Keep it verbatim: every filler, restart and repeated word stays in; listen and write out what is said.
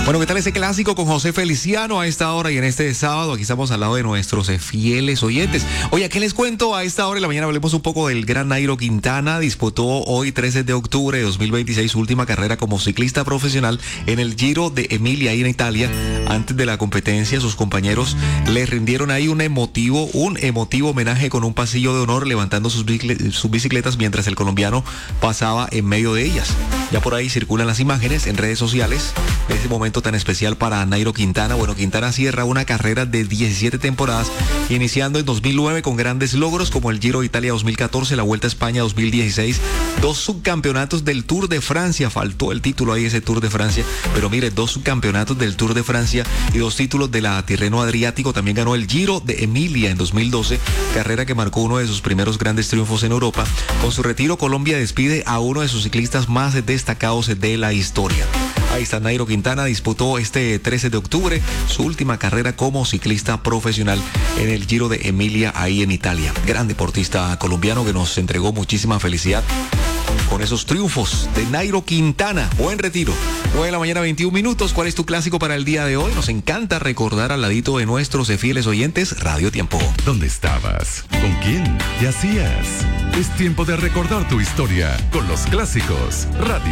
Bueno, ¿qué tal ese clásico con José Feliciano a esta hora y en este sábado? Aquí estamos al lado de nuestros eh, fieles oyentes. Oye, ¿qué les cuento? A esta hora de la mañana hablemos un poco del gran Nairo Quintana. Disputó hoy trece de octubre de dos mil veintiséis su última carrera como ciclista profesional en el Giro de Emilia, ahí en Italia. Antes de la competencia, sus compañeros le rindieron ahí un emotivo, un emotivo homenaje con un pasillo de honor, levantando sus, bicicl- sus bicicletas mientras el colombiano pasaba en medio de ellas. Ya por ahí circulan las imágenes en redes sociales de ese momento tan especial para Nairo Quintana. Bueno, Quintana cierra una carrera de diecisiete temporadas, iniciando en dos mil nueve con grandes logros como el Giro de Italia dos mil catorce, la Vuelta a España dos mil dieciséis, dos subcampeonatos del Tour de Francia, faltó el título ahí ese Tour de Francia, pero mire, dos subcampeonatos del Tour de Francia y dos títulos de la Tirreno Adriático. También ganó el Giro de Emilia en dos mil doce, carrera que marcó uno de sus primeros grandes triunfos en Europa. Con su retiro, Colombia despide a uno de sus ciclistas más destacados de la historia. Ahí está Nairo Quintana, disputó este trece de octubre su última carrera como ciclista profesional en el Giro de Emilia, ahí en Italia. Gran deportista colombiano que nos entregó muchísima felicidad con esos triunfos de Nairo Quintana. Buen retiro. nueve de la mañana, veintiún minutos. ¿Cuál es tu clásico para el día de hoy? Nos encanta recordar al ladito de nuestros fieles oyentes Radio Tiempo. ¿Dónde estabas? ¿Con quién? ¿Qué hacías? Es tiempo de recordar tu historia con los clásicos Radio